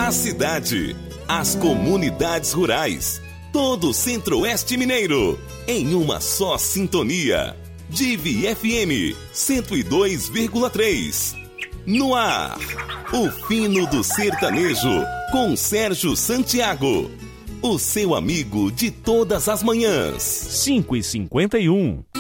A cidade, as comunidades rurais, todo o Centro-Oeste Mineiro, em uma só sintonia. Divi FM 102,3. No ar, o fino do sertanejo, com Sérgio Santiago. O seu amigo de todas as manhãs. 5h51.